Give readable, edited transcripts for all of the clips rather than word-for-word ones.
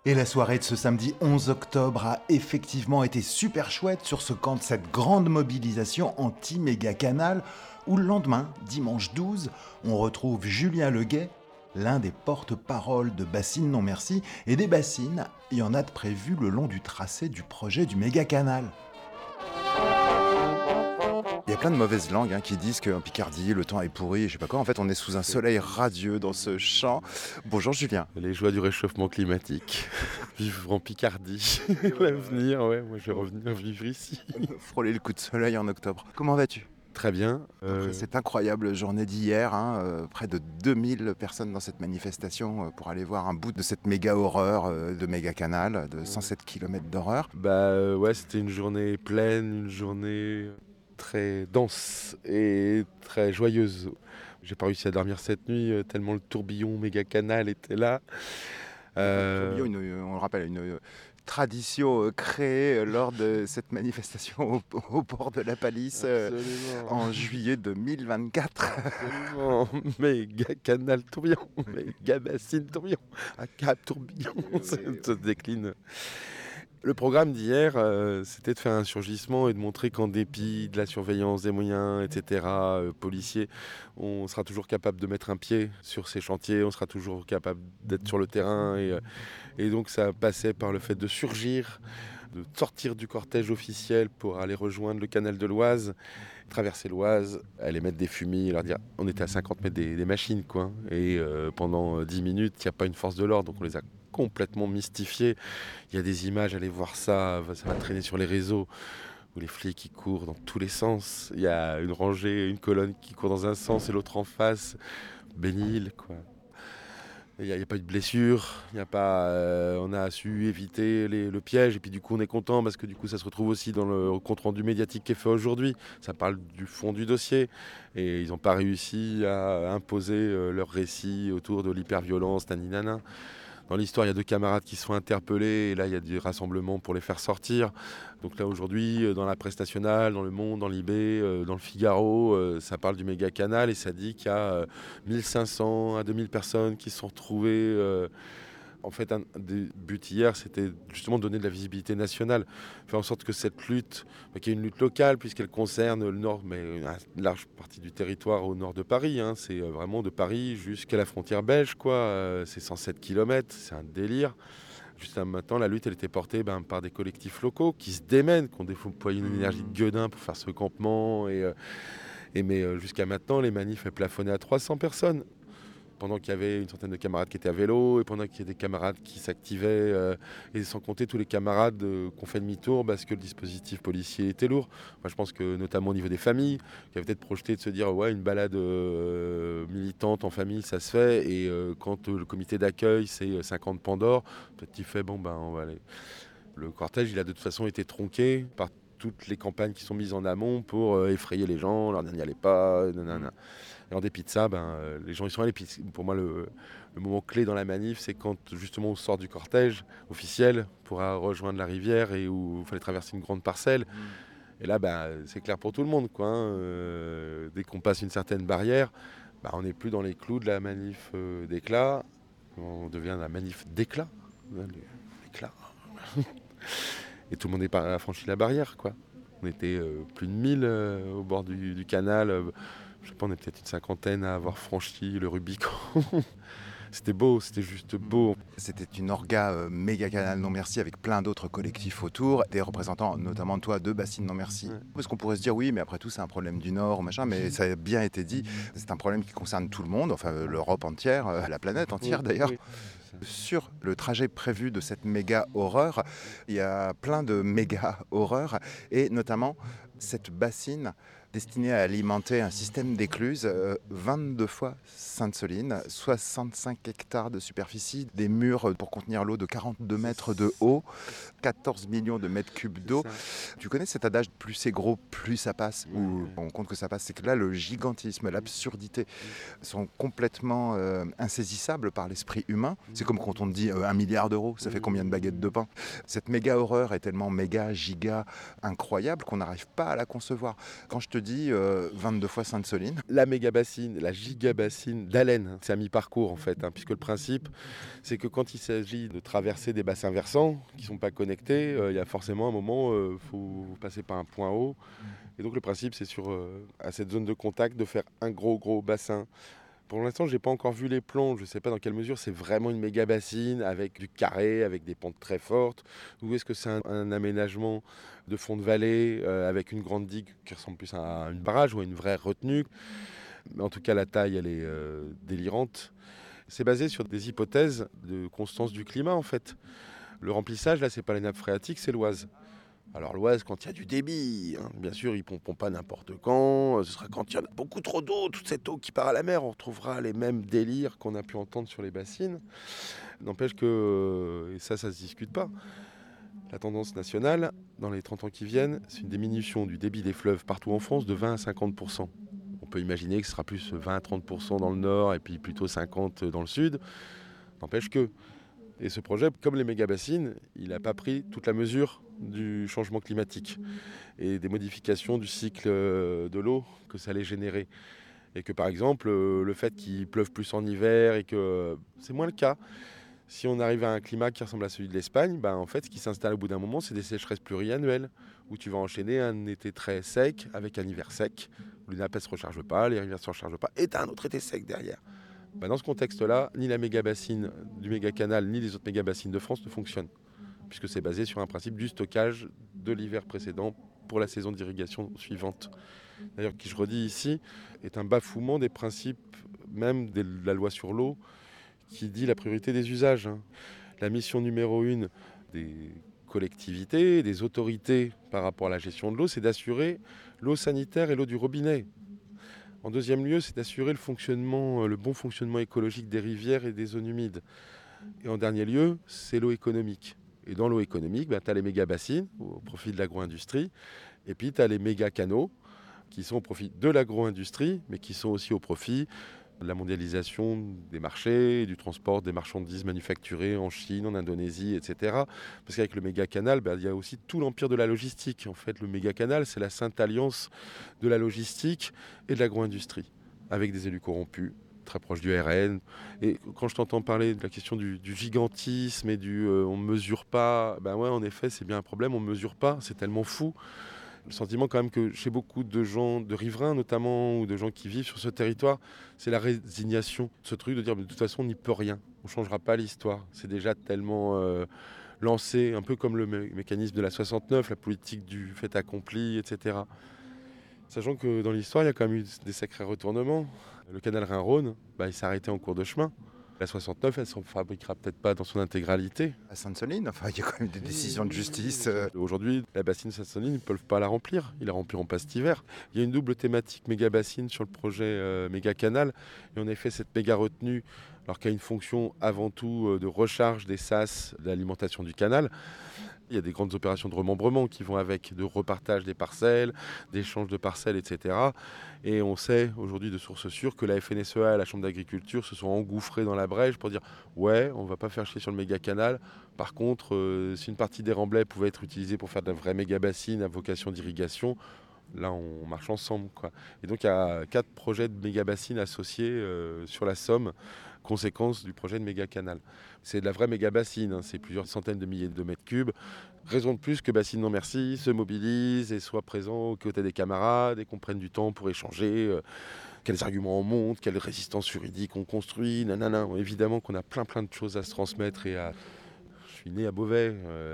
Et la soirée de ce samedi 11 octobre a effectivement été super chouette sur ce camp de cette grande mobilisation anti-méga-canal où le lendemain, dimanche 12, on retrouve Julien Leguet, l'un des porte-parole de Bassines Non Merci, et des bassines, il y en a de prévues le long du tracé du projet du méga-canal. Il y a plein de mauvaises langues qui disent qu'en Picardie, le temps est pourri, je sais pas quoi. En fait, on est sous un soleil radieux dans ce champ. Bonjour Julien. Les joies du réchauffement climatique. Vivre en Picardie. L'avenir, ouais, moi je vais revenir vivre ici. Frôler le coup de soleil en octobre. Comment vas-tu ? Très bien. Après cette incroyable journée d'hier, près de 2000 personnes dans cette manifestation pour aller voir un bout de cette méga horreur de méga canal de 107 km d'horreur. Ouais, c'était une journée pleine, une journée très dense et très joyeuse. J'ai pas réussi à dormir cette nuit tellement le tourbillon méga canal était là. Le tourbillon, on le rappelle, une tradition créée lors de cette manifestation au bord de la Palisse en juillet 2024. Absolument. Méga canal tourbillon, méga bassine tourbillon, à cap tourbillon, ça se décline. Le programme d'hier, c'était de faire un surgissement et de montrer qu'en dépit de la surveillance des moyens, etc., policiers, on sera toujours capable de mettre un pied sur ces chantiers, on sera toujours capable d'être sur le terrain. Et donc ça passait par le fait de surgir, de sortir du cortège officiel pour aller rejoindre le canal de l'Oise, traverser l'Oise, aller mettre des fumis, leur dire on était à 50 mètres des machines, quoi. Et pendant 10 minutes, il n'y a pas une force de l'ordre, donc on les a complètement mystifiés. Il y a des images, allez voir ça va traîner sur les réseaux, où les flics qui courent dans tous les sens. Il y a une rangée, une colonne qui court dans un sens et l'autre en face. Bénil, quoi. Il n'y a pas eu de blessure, on a su éviter le piège et puis du coup on est content parce que du coup ça se retrouve aussi dans le compte-rendu médiatique qui est fait aujourd'hui. Ça parle du fond du dossier et ils n'ont pas réussi à imposer leur récit autour de l'hyperviolence, naninana. Dans l'histoire, il y a 2 camarades qui sont interpellés et là, il y a des rassemblements pour les faire sortir. Donc là, aujourd'hui, dans la presse nationale, dans Le Monde, dans l'IB, dans le Figaro, ça parle du méga canal et ça dit qu'il y a 1500 à 2000 personnes qui se sont retrouvées. En fait, un des buts hier, c'était justement de donner de la visibilité nationale, faire en sorte que cette lutte, qui est une lutte locale, puisqu'elle concerne le nord, mais une large partie du territoire au nord de Paris, c'est vraiment de Paris jusqu'à la frontière belge, quoi. C'est 107 km, c'est un délire. Jusqu'à maintenant, la lutte, elle était portée par des collectifs locaux qui se démènent, qui ont déployé une énergie de gueudin pour faire ce campement. Mais jusqu'à maintenant, les manifs, elles plafonnaient à 300 personnes. Pendant qu'il y avait une centaine de camarades qui étaient à vélo et pendant qu'il y a des camarades qui s'activaient et sans compter tous les camarades qui ont fait demi-tour parce que le dispositif policier était lourd. Moi, je pense que notamment au niveau des familles, qui avaient peut-être projeté de se dire ouais, une balade militante en famille, ça se fait et quand le comité d'accueil c'est 50 Pandore, peut-être qu'il fait on va aller. Le cortège, il a de toute façon été tronqué par toutes les campagnes qui sont mises en amont pour effrayer les gens, leur dire n'y allez pas, nanana. Et en dépit de ça, les gens y sont allés. Puis pour moi, le moment clé dans la manif, c'est quand justement on sort du cortège officiel pour rejoindre la rivière et où il fallait traverser une grande parcelle. Et là, c'est clair pour tout le monde, quoi. Dès qu'on passe une certaine barrière, on n'est plus dans les clous de la manif d'éclat. On devient la manif d'éclat. L'éclat. Et tout le monde a franchi la barrière, quoi. On était plus de 1000 au bord du canal. Je sais pas, on est peut-être une cinquantaine à avoir franchi le Rubicon. C'était beau, c'était juste beau. C'était une orga méga canal non merci avec plein d'autres collectifs autour, des représentants notamment toi de Bassines non merci. Ouais. Parce qu'on pourrait se dire oui mais après tout c'est un problème du Nord machin, mais ça a bien été dit, c'est un problème qui concerne tout le monde, enfin l'Europe entière, la planète entière d'ailleurs. Oui. Sur le trajet prévu de cette méga horreur, il y a plein de méga horreurs et notamment cette bassine destinée à alimenter un système d'écluses 22 fois Sainte-Soline, 65 hectares de superficie, des murs pour contenir l'eau de 42 mètres de haut, 14 millions de mètres cubes d'eau. Tu connais cet adage, plus c'est gros, plus ça passe, ou on compte que ça passe, c'est que là le gigantisme, l'absurdité sont complètement insaisissables par l'esprit humain. C'est comme quand on te dit 1 milliard d'euros, ça fait combien de baguettes de pain ? Cette méga horreur est tellement méga, giga, incroyable qu'on n'arrive pas à la concevoir. Quand je te dis 22 fois Sainte-Soline. La méga-bassine, la giga-bassine d'Allen, c'est à mi-parcours en fait, puisque le principe, c'est que quand il s'agit de traverser des bassins versants qui ne sont pas connectés, il y a forcément un moment, il faut passer par un point haut. Et donc le principe, c'est à cette zone de contact de faire un gros bassin. Pour l'instant, je n'ai pas encore vu les plans, je ne sais pas dans quelle mesure c'est vraiment une méga bassine avec du carré, avec des pentes très fortes, ou est-ce que c'est un aménagement de fond de vallée avec une grande digue qui ressemble plus à une barrage ou à une vraie retenue. Mais en tout cas, la taille, elle est délirante. C'est basé sur des hypothèses de constance du climat en fait. Le remplissage, là, c'est pas les nappes phréatiques, c'est l'Oise. Alors l'Oise, quand il y a du débit, bien sûr, ils ne pomperont pas n'importe quand. Ce sera quand il y en a beaucoup trop d'eau, toute cette eau qui part à la mer. On retrouvera les mêmes délires qu'on a pu entendre sur les bassines. N'empêche que, et ça se discute pas, la tendance nationale, dans les 30 ans qui viennent, c'est une diminution du débit des fleuves partout en France de 20 à 50%. On peut imaginer que ce sera plus 20 à 30% dans le nord et puis plutôt 50% dans le sud. N'empêche que... Et ce projet, comme les méga-bassines, il n'a pas pris toute la mesure du changement climatique et des modifications du cycle de l'eau que ça allait générer. Et que par exemple, le fait qu'il pleuve plus en hiver et que c'est moins le cas. Si on arrive à un climat qui ressemble à celui de l'Espagne, en fait, ce qui s'installe au bout d'un moment, c'est des sécheresses pluriannuelles où tu vas enchaîner un été très sec avec un hiver sec où les nappes ne se rechargent pas, les rivières ne se rechargent pas et tu as un autre été sec derrière. Dans ce contexte-là, ni la méga-bassine du méga-canal, ni les autres méga-bassines de France ne fonctionnent, puisque c'est basé sur un principe du stockage de l'hiver précédent pour la saison d'irrigation suivante. D'ailleurs, qui je redis ici, est un bafouement des principes même de la loi sur l'eau, qui dit la priorité des usages. La mission numéro 1 des collectivités, des autorités par rapport à la gestion de l'eau, c'est d'assurer l'eau sanitaire et l'eau du robinet. En deuxième lieu, c'est d'assurer le bon fonctionnement écologique des rivières et des zones humides. Et en dernier lieu, c'est l'eau économique. Et dans l'eau économique, tu as les méga-bassines au profit de l'agro-industrie. Et puis tu as les méga-canaux qui sont au profit de l'agro-industrie, mais qui sont aussi au profit de la mondialisation des marchés, du transport des marchandises manufacturées en Chine, en Indonésie, etc. Parce qu'avec le méga-canal, il y a aussi tout l'empire de la logistique. En fait, le méga-canal, c'est la sainte alliance de la logistique et de l'agro-industrie, avec des élus corrompus, très proches du RN. Et quand je t'entends parler de la question du gigantisme et on ne mesure pas, ouais, en effet, c'est bien un problème, on ne mesure pas, c'est tellement fou. Le sentiment quand même que chez beaucoup de gens, de riverains notamment, ou de gens qui vivent sur ce territoire, c'est la résignation. Ce truc de dire, de toute façon, on n'y peut rien. On ne changera pas l'histoire. C'est déjà tellement lancé, un peu comme le mécanisme de la 69, la politique du fait accompli, etc. Sachant que dans l'histoire, il y a quand même eu des sacrés retournements. Le canal Rhin-Rhône, il s'est arrêté en cours de chemin. La 69, elle ne se fabriquera peut-être pas dans son intégralité. À Sainte-Soline, il y a quand même des décisions de justice. Aujourd'hui, la bassine Sainte-Soline, ils ne peuvent pas la remplir. Ils la rempliront pas cet hiver. Il y a une double thématique méga-bassine sur le projet méga-canal. Et en effet, cette méga-retenue, alors qu'elle a une fonction avant tout de recharge des sas, d'alimentation du canal, il y a des grandes opérations de remembrement qui vont avec, de repartage des parcelles, d'échange de parcelles, etc. Et on sait aujourd'hui de sources sûres que la FNSEA et la Chambre d'agriculture se sont engouffrés dans la brèche pour dire « Ouais, on ne va pas faire chier sur le méga-canal. Par contre, si une partie des remblais pouvait être utilisée pour faire de la vraie méga-bassine à vocation d'irrigation, là, on marche ensemble, quoi. » Et donc, il y a 4 projets de méga-bassine associés sur la Somme, conséquence du projet de méga-canal. C'est de la vraie méga-bassine, c'est plusieurs centaines de milliers de mètres cubes. Raison de plus que Bassine Non Merci se mobilise et soit présent aux côtés des camarades et qu'on prenne du temps pour échanger. Quels arguments on monte, quelle résistance juridique on construit, nanana. Évidemment qu'on a plein de choses à se transmettre et à... Je suis né à Beauvais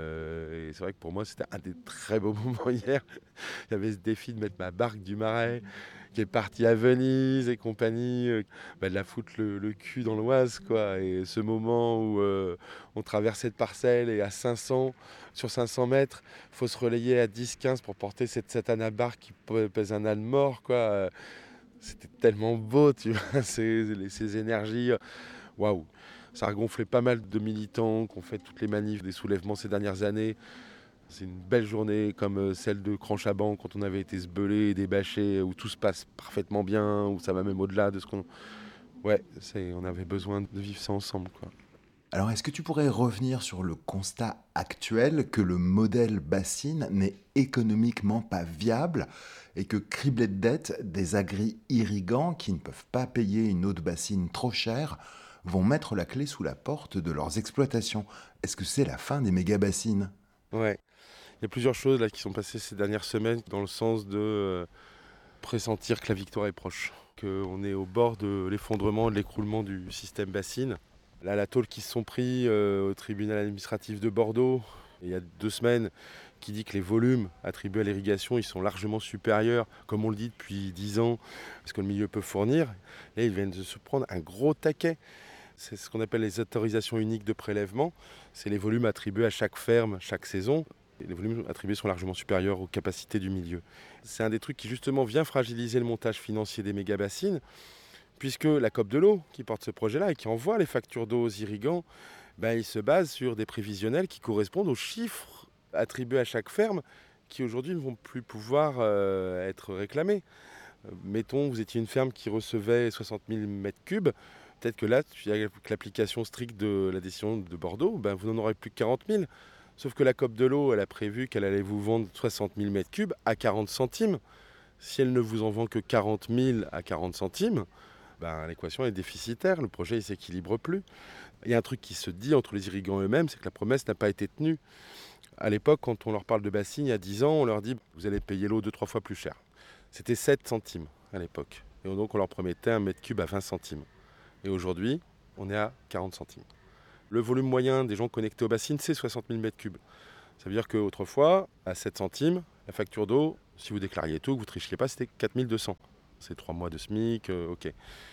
et c'est vrai que pour moi c'était un des très beaux moments hier. Il y avait ce défi de mettre ma barque du Marais qui est partie à Venise et compagnie, de la foutre le cul dans l'Oise, quoi. Et ce moment où on traverse cette parcelle et sur 500 mètres, il faut se relayer à 10-15 pour porter cette satana barque qui pèse un âne mort, quoi. C'était tellement beau, tu vois, ces énergies. Waouh! Ça a gonflé pas mal de militants qui ont fait toutes les manifs des soulèvements ces dernières années. C'est une belle journée comme celle de Cranchaban quand on avait été sbeulé et débâché, où tout se passe parfaitement bien, où ça va même au-delà de ce qu'on... Ouais, on avait besoin de vivre ça ensemble, quoi. Alors, est-ce que tu pourrais revenir sur le constat actuel que le modèle bassine n'est économiquement pas viable et que, criblés de dettes, des agri-irrigants qui ne peuvent pas payer une eau de bassine trop chère vont mettre la clé sous la porte de leurs exploitations? Est-ce que c'est la fin des méga-bassines? Ouais, il y a plusieurs choses là qui sont passées ces dernières semaines dans le sens de pressentir que la victoire est proche, qu'on est au bord de l'effondrement, de l'écroulement du système bassine. Là, la tôle qui se sont pris au tribunal administratif de Bordeaux, il y a 2 semaines, qui dit que les volumes attribués à l'irrigation, ils sont largement supérieurs, comme on le dit depuis 10 ans, à ce que le milieu peut fournir. Là, ils viennent de se prendre un gros taquet. C'est ce qu'on appelle les autorisations uniques de prélèvement. C'est les volumes attribués à chaque ferme, chaque saison. Et les volumes attribués sont largement supérieurs aux capacités du milieu. C'est un des trucs qui justement vient fragiliser le montage financier des méga-bassines, puisque la COP de l'eau, qui porte ce projet-là et qui envoie les factures d'eau aux irrigants, il se base sur des prévisionnels qui correspondent aux chiffres attribués à chaque ferme, qui aujourd'hui ne vont plus pouvoir être réclamés. Mettons, vous étiez une ferme qui recevait 60 000 mètres cubes. Peut-être que là, avec l'application stricte de la décision de Bordeaux, vous n'en aurez plus que 40 000. Sauf que la COP de l'eau, elle a prévu qu'elle allait vous vendre 60 000 mètres cubes à 40 centimes. Si elle ne vous en vend que 40 000 à 40 centimes, l'équation est déficitaire, le projet ne s'équilibre plus. Il y a un truc qui se dit entre les irrigants eux-mêmes, c'est que la promesse n'a pas été tenue. À l'époque, quand on leur parle de bassines, il y a 10 ans, on leur dit « vous allez payer l'eau 2-3 fois plus cher ». C'était 7 centimes à l'époque. Et donc on leur promettait un mètre cube à 20 centimes. Et aujourd'hui, on est à 40 centimes. Le volume moyen des gens connectés aux bassines, c'est 60 000 mètres cubes. Ça veut dire qu'autrefois, à 7 centimes, la facture d'eau, si vous déclariez tout, que vous ne trichiez pas, c'était 4 200. C'est 3 mois de SMIC, ok.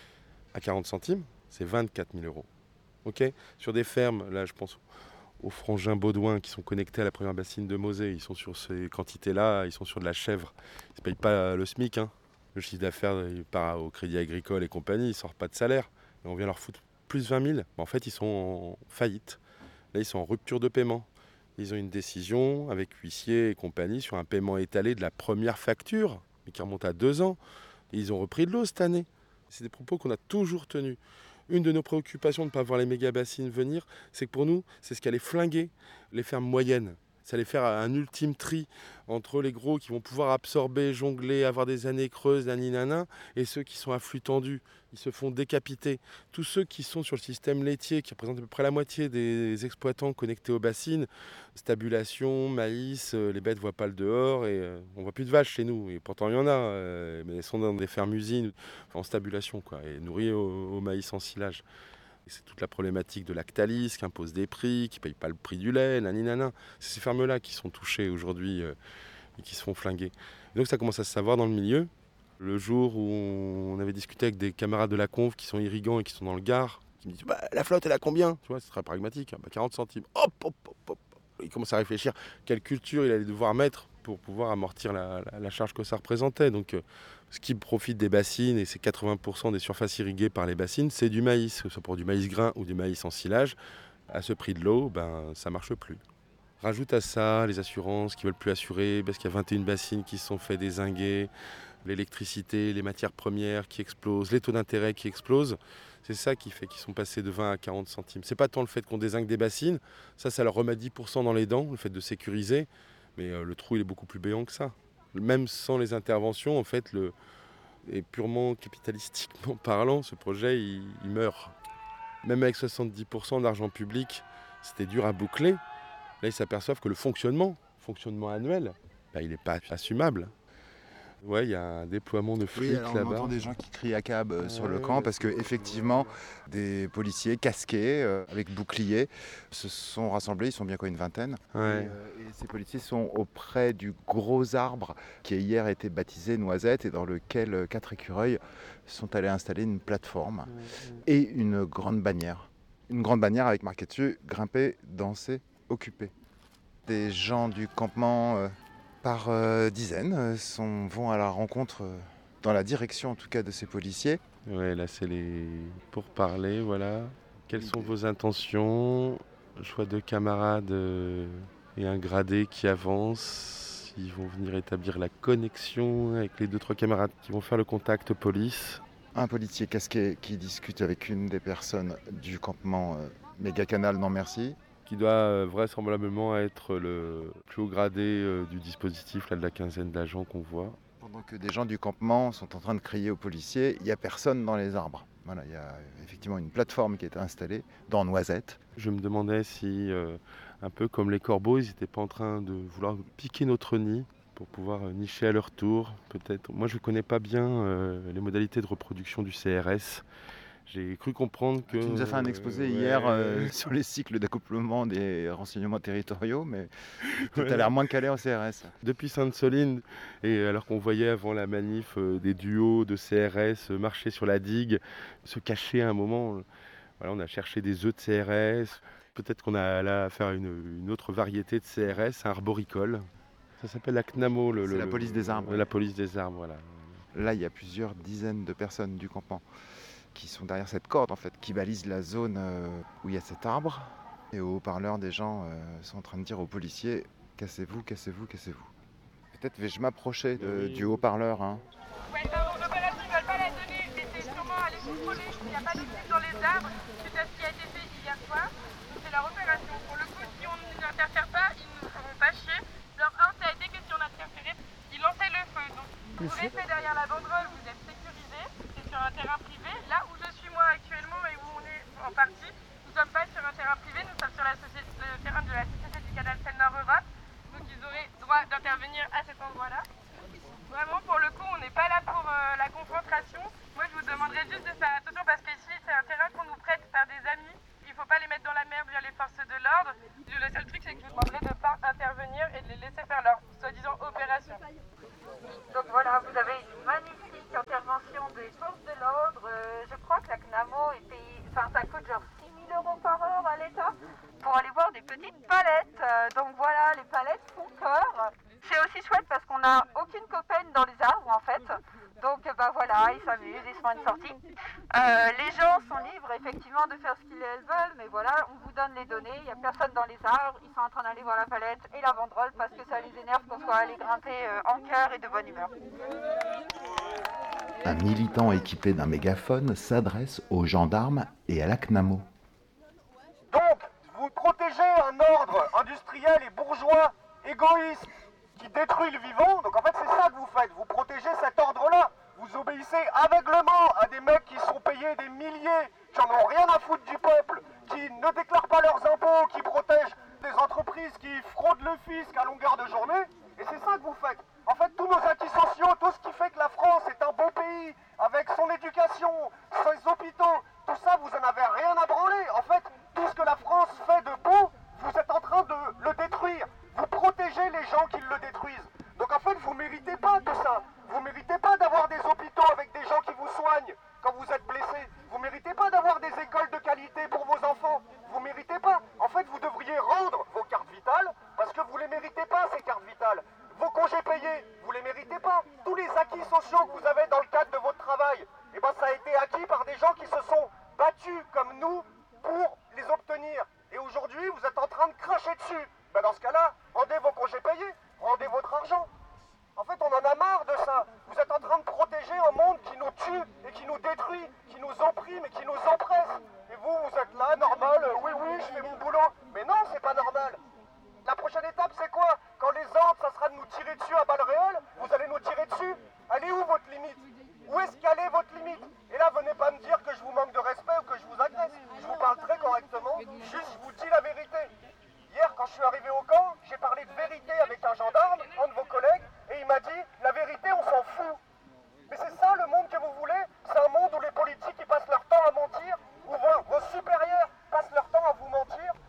À 40 centimes, c'est 24 000 euros. Ok. Sur des fermes, là je pense aux frangins Baudouin qui sont connectés à la première bassine de Mosée, ils sont sur ces quantités-là, ils sont sur de la chèvre. Ils ne payent pas le SMIC. Le chiffre d'affaires, il part au Crédit Agricole et compagnie, ils ne sortent pas de salaire. Et on vient leur foutre plus 20 000. En fait, ils sont en faillite. Là, ils sont en rupture de paiement. Ils ont une décision avec huissier et compagnie sur un paiement étalé de la première facture, mais qui remonte à 2 ans. Et ils ont repris de l'eau cette année. C'est des propos qu'on a toujours tenus. Une de nos préoccupations de ne pas voir les méga-bassines venir, c'est que pour nous, c'est ce qui allait flinguer les fermes moyennes. Ça allait faire un ultime tri entre les gros qui vont pouvoir absorber, jongler, avoir des années creuses, naninana, et ceux qui sont à flux tendu, ils se font décapiter. Tous ceux qui sont sur le système laitier, qui représentent à peu près la moitié des exploitants connectés aux bassines, stabulation, maïs, les bêtes ne voient pas le dehors, et on ne voit plus de vaches chez nous. Et pourtant, il y en a, mais elles sont dans des fermes-usines, en stabulation, et nourries au maïs en silage. Et c'est toute la problématique de Lactalis qui impose des prix, qui ne paye pas le prix du lait, naninana. C'est ces fermes-là qui sont touchées aujourd'hui et qui se font flinguer. Et donc ça commence à se savoir dans le milieu. Le jour où on avait discuté avec des camarades de la conf qui sont irrigants et qui sont dans le Gard, qui me disent la flotte elle a combien? Tu vois, c'est très pragmatique, 40 centimes. Hop, hop, hop, hop. Il commence à réfléchir quelle culture il allait devoir mettre pour pouvoir amortir la charge que ça représentait. Donc ce qui profite des bassines, et c'est 80% des surfaces irriguées par les bassines, c'est du maïs, que ce soit pour du maïs grain ou du maïs en silage. À ce prix de l'eau, ça ne marche plus. Rajoute à ça les assurances qui ne veulent plus assurer, parce qu'il y a 21 bassines qui se sont fait dézinguer, l'électricité, les matières premières qui explosent, les taux d'intérêt qui explosent. C'est ça qui fait qu'ils sont passés de 20 à 40 centimes. C'est pas tant le fait qu'on dézingue des bassines, ça leur remet 10% dans les dents, le fait de sécuriser, mais le trou il est beaucoup plus béant que ça. Même sans les interventions, en fait, et purement capitalistiquement parlant, ce projet il meurt. Même avec 70% d'argent public, c'était dur à boucler. Là, ils s'aperçoivent que le fonctionnement annuel, il n'est pas assumable. Ouais, il y a un déploiement de flics là-bas. On entend des gens qui crient à cab sur le camp parce qu'effectivement, des policiers casqués avec boucliers se sont rassemblés. Ils sont bien une vingtaine. Ouais. Et ces policiers sont auprès du gros arbre qui a hier été baptisé Noisette et dans lequel 4 écureuils sont allés installer une plateforme et une grande bannière. Une grande bannière avec marqué dessus « Grimper, danser, occuper ». Des gens du campement... par dizaines, vont à la rencontre, dans la direction en tout cas de ces policiers. Ouais, là c'est les pourparlers, voilà. Quelles sont vos intentions? Choix de camarades et un gradé qui avance. Ils vont venir établir la connexion avec les 2-3 camarades qui vont faire le contact police. Un policier casqué qui discute avec une des personnes du campement Méga canal, non merci. Qui doit vraisemblablement être le plus haut gradé du dispositif là, de la quinzaine d'agents qu'on voit. Pendant que des gens du campement sont en train de crier aux policiers, il n'y a personne dans les arbres. Voilà, il y a effectivement une plateforme qui est installée dans Noisette. Je me demandais si, un peu comme les corbeaux, ils n'étaient pas en train de vouloir piquer notre nid pour pouvoir nicher à leur tour, peut-être. Moi, je ne connais pas bien les modalités de reproduction du CRS. J'ai cru comprendre que... Tu nous as fait un exposé hier sur les cycles d'accouplement des renseignements territoriaux, mais tu as l'air moins calé au CRS. Depuis Sainte-Soline, et alors qu'on voyait avant la manif des duos de CRS marcher sur la digue, se cacher à un moment, voilà, on a cherché des œufs de CRS. Peut-être qu'on a là à faire une autre variété de CRS, un arboricole. Ça s'appelle la CNAMO. C'est la police des arbres. La police des arbres, voilà. Là, il y a plusieurs dizaines de personnes du campement qui sont derrière cette corde, en fait, qui balise la zone où il y a cet arbre. Et au haut-parleur, des gens sont en train de dire aux policiers « Cassez-vous, cassez-vous, cassez-vous ». Peut-être vais-je m'approcher du haut-parleur. Hein. Ouais, pardon, l'opération, ils veulent pas la donner, mais c'est sûrement aller contrôler s'il n'y a pas de clips dans les arbres, suite à ce qui a été fait hier soir. Donc c'est leur opération. Pour le coup, si on ne nous interfère pas, ils ne nous feront pas chier. Leur 1, ça a été que si on interférait, ils lançaient le feu. Donc vous restez derrière la banderole, vous êtes sécurisés, c'est sur un terrain privé. Là où je suis moi actuellement et où on est en partie, nous ne sommes pas sur un terrain privé, nous sommes sur le terrain de la Société du Canal Seine-Nord-Europe. Donc ils auraient droit d'intervenir à cet endroit-là. Vraiment, pour le coup, on n'est pas là pour la confrontation. Moi, je vous demanderais juste de faire attention parce qu'ici, c'est un terrain qu'on nous prête par des amis. Il ne faut pas les mettre dans la merde via les forces de l'ordre. Le seul truc, c'est que je vous demanderais de ne pas intervenir et de les laisser faire leur soi-disant opération. Donc voilà, vous avez une magnifique intervention des forces de l'ordre. Je crois que la CNAMO est payée, enfin, ça coûte genre 6 000 € par heure à l'État pour aller voir des petites palettes. Donc voilà, les palettes font peur. C'est aussi chouette parce qu'on n'a aucune copaine dans les arbres en fait. Donc bah voilà, ils s'amusent, ils se font une sortie. Les gens sont libres effectivement de faire ce qu'ils veulent, mais voilà, on vous donne les données, il n'y a personne dans les arbres, ils sont en train d'aller voir la palette et la banderole parce que ça les énerve qu'on soit allé grimper en cœur et de bonne humeur. Un militant équipé d'un mégaphone s'adresse aux gendarmes et à la CNAMO. Donc, vous protégez un ordre industriel et bourgeois égoïste qui détruit le vivant, donc en fait c'est ça que vous faites, vous protégez cet ordre-là, vous obéissez aveuglément à des mecs qui sont payés des milliers, qui en ont rien à foutre du peuple, qui ne déclarent pas leurs impôts, qui protègent des entreprises qui fraudent le fisc à longueur de journée, et c'est ça que vous faites. En fait, tous nos acquis sociaux, tout ce qui fait que la France est un beau pays, avec son éducation, ses hôpitaux, tout ça, vous en avez rien à branler. En fait, tout ce que la France fait de beau, vous êtes en train de le détruire. Vous protégez les gens qui le détruisent. Donc en fait, vous ne méritez pas tout ça. Vous ne méritez pas d'avoir des hôpitaux avec des gens qui vous soignent quand vous êtes blessés. Vous ne méritez pas d'avoir des écoles de qualité pour vos enfants. Vous ne méritez pas. En fait, vous devriez rendre vos cartes vitales parce que vous ne les méritez pas, ces cartes vitales. Vos congés payés, vous ne les méritez pas. Tous les acquis sociaux que vous avez dans le cadre de votre travail, eh ben, ça a été acquis par des gens qui se sont battus comme nous pour les obtenir. Et aujourd'hui, vous êtes en train de cracher dessus. Ben, dans ce cas-là, rendez vos congés payés, rendez votre argent. En fait, on en a marre de ça. Vous êtes en train de protéger un monde qui nous tue et qui nous détruit, qui nous opprime et qui nous oppresse. Et vous, vous êtes là, normal, oui, je fais mon boulot. Mais non, c'est pas normal. La prochaine étape, c'est quoi? Quand les ordres, ça sera de nous tirer dessus à balles réelles, vous allez nous tirer dessus. Elle est où votre limite? Où est-ce qu'elle est votre limite? Et là, venez pas me dire que je vous manque de respect ou que je vous agresse. Je vous parle très correctement, juste je vous dis la vérité. Hier, quand je suis arrivé au camp, j'ai parlé de vérité avec un gendarme, un de vos collègues, et il m'a dit, la vérité, on s'en fout. Mais c'est ça le monde que vous voulez? C'est un monde où les politiques ils passent leur temps à mentir, où vos supérieurs passent leur temps à vous mentir,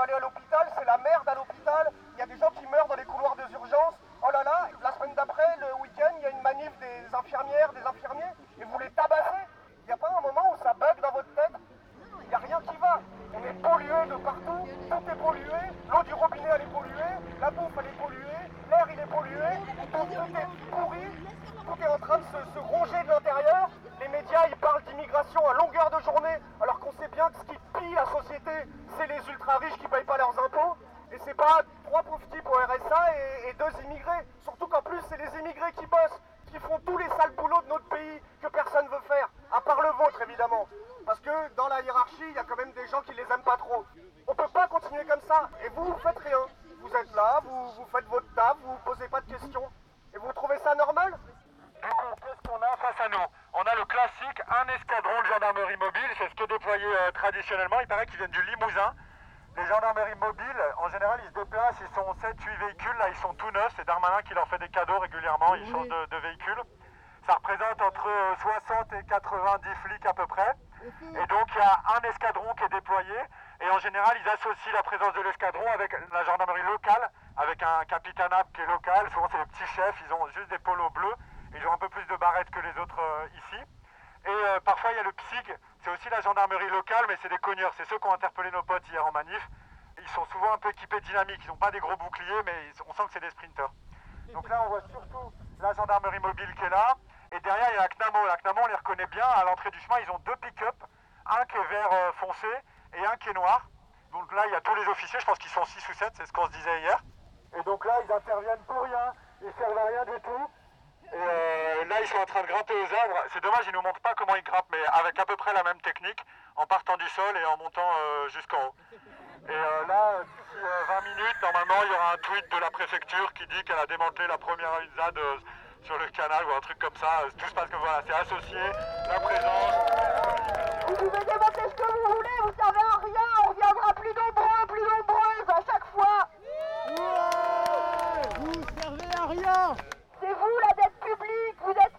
aller à l'hôpital, c'est la merde à l'hôpital. Il y a des gens qui meurent dans les couloirs des urgences. Oh là là, la semaine d'après, le week-end, il y a une manif des infirmières, des infirmiers, et vous les tabassez. Il n'y a pas un moment où ça bug dans votre tête? Il n'y a rien qui va. On est pollué de partout, tout est pollué, l'eau du robinet elle est polluée, la bouffe elle est polluée, l'air il est pollué, tout est pourri, tout est en train de se ronger de l'intérieur. Les médias ils parlent d'immigration à longueur de journée, alors qu'on sait bien que ce qui pille la société, c'est les ultra riches qui ne payent pas leurs impôts. Et c'est pas 3 pauvres types au RSA et 2 immigrés. Surtout qu'en plus c'est les immigrés qui bossent, qui font tous les sales boulots de notre pays que personne veut faire, à part le vôtre évidemment. Parce que dans la hiérarchie, il y a quand même des gens qui les aiment pas trop. On peut pas continuer comme ça. Et vous faites rien. Vous êtes là, vous faites votre taf, vous posez pas de questions. Et vous trouvez ça normal? Du coup, qu'est-ce qu'on a face à nous? On a le classique, un escadron de gendarmerie mobile. C'est ce qui est déployé traditionnellement. Il paraît qu'ils viennent du Limousin. Les gendarmeries mobiles, en général, ils se déplacent. Ils sont 7-8 véhicules. Là, ils sont tout neufs. C'est Darmanin qui leur fait des cadeaux régulièrement. Ils changent de véhicules. Ça représente entre 60 et 90 flics à peu près. Et donc il y a un escadron qui est déployé et en général ils associent la présence de l'escadron avec la gendarmerie locale, avec un capitanat qui est local. Souvent c'est les petits chefs, ils ont juste des polos bleus, ils ont un peu plus de barrettes que les autres ici. Et parfois il y a le PSIG, c'est aussi la gendarmerie locale mais c'est des cogneurs, c'est ceux qui ont interpellé nos potes hier en manif. Ils sont souvent un peu équipés dynamiques, ils n'ont pas des gros boucliers mais on sent que c'est des sprinters. Donc là on voit surtout la gendarmerie mobile qui est là. Et derrière, il y a la CNAMO. La CNAMO, on les reconnaît bien. À l'entrée du chemin, ils ont 2 pick-up. Un qui est vert foncé et un qui est noir. Donc là, il y a tous les officiers. Je pense qu'ils sont 6 ou 7. C'est ce qu'on se disait hier. Et donc là, ils interviennent pour rien. Ils ne servent à rien du tout. Et là, ils sont en train de grimper aux arbres. C'est dommage, ils ne nous montrent pas comment ils grimpent, mais avec à peu près la même technique, en partant du sol et en montant jusqu'en haut. Et là, d'ici 20 minutes, normalement, il y aura un tweet de la préfecture qui dit qu'elle a démantelé la première ZAD sur le canal ou un truc comme ça. Tout se passe comme voilà, c'est associé, la présence. Vous pouvez démonter ce que vous voulez, vous servez à rien, on viendra plus nombreux à chaque fois. Ouais, vous servez à rien. C'est vous la dette publique, vous êtes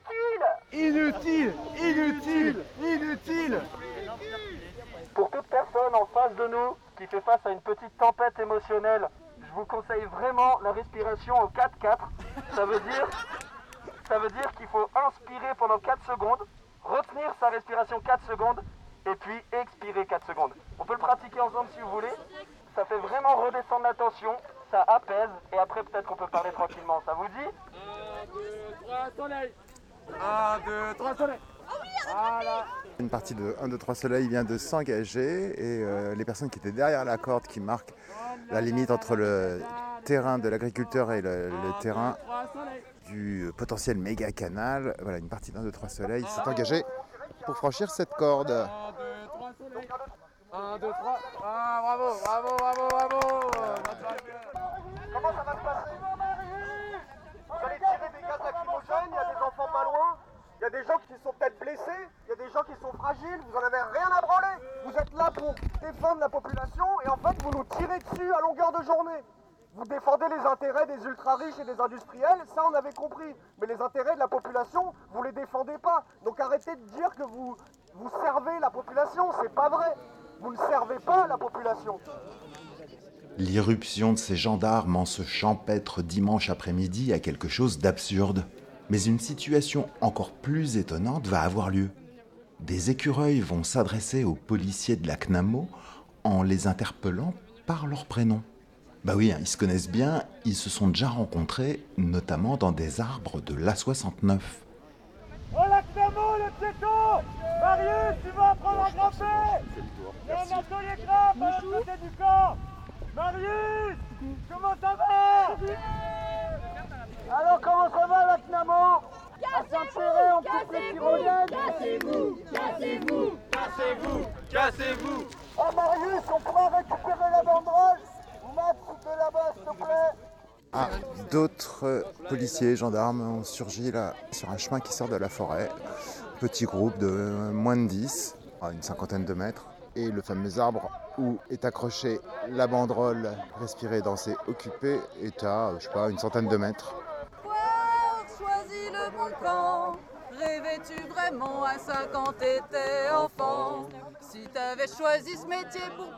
Inutile. Pour toute personne en face de nous qui fait face à une petite tempête émotionnelle, je vous conseille vraiment la respiration au 4-4. Ça veut dire qu'il faut inspirer pendant 4 secondes, retenir sa respiration 4 secondes et puis expirer 4 secondes. On peut le pratiquer ensemble si vous voulez. Ça fait vraiment redescendre la tension, ça apaise et après peut-être qu'on peut parler tranquillement. Ça vous dit? 1, 2, 3 soleil. 1, 2, 3 soleil. Voilà. Une partie de 1, 2, 3 soleil vient de s'engager et les personnes qui étaient derrière la corde qui marquent la limite entre le terrain de l'agriculteur et le terrain du potentiel méga canal. Voilà, une partie d'1, 2, 3 soleil s'est engagée pour franchir cette corde. 1, 2, 3 soleil. 1, 2, 3. Ah, bravo. Comment ça va se passer? Vous allez tirer des gaz lacrymogènes, il y a des enfants pas loin, il y a des gens qui sont peut-être blessés, il y a des gens qui sont fragiles, vous en avez rien à branler. Vous êtes là pour défendre la population et en fait vous nous tirez dessus à longueur de journée. Vous défendez les intérêts des ultra-riches et des industriels, ça on avait compris. Mais les intérêts de la population, vous les défendez pas. Donc arrêtez de dire que vous servez la population, c'est pas vrai. Vous ne servez pas la population. L'irruption de ces gendarmes en ce champêtre dimanche après-midi a quelque chose d'absurde. Mais une situation encore plus étonnante va avoir lieu. Des écureuils vont s'adresser aux policiers de la CNAMO en les interpellant par leur prénom. Bah oui, ils se connaissent bien, ils se sont déjà rencontrés, notamment dans des arbres de l'A69. Oh la CNAMO, les piétons! Marius, tu vas apprendre à grimper! Il y a un atelier grimpe à l'autre côté du camp! Marius, comment ça va? Alors comment ça va la CNAMO? À Saint-Péret, on coupe les pyrogènes. Cassez-vous! Oh Marius, on pourra récupérer la banderole? Max, de là-bas, s'il te plaît. Ah, d'autres policiers, gendarmes ont surgi là sur un chemin qui sort de la forêt. Petit groupe de moins de 10, à une cinquantaine de mètres. Et le fameux arbre où est accrochée la banderole « Respirer, danser, occuper » est à, je sais pas, une centaine de mètres. Choisis le bon camp. Rêvais-tu vraiment à ça quand t'étais enfant? Si t'avais choisi ce métier pour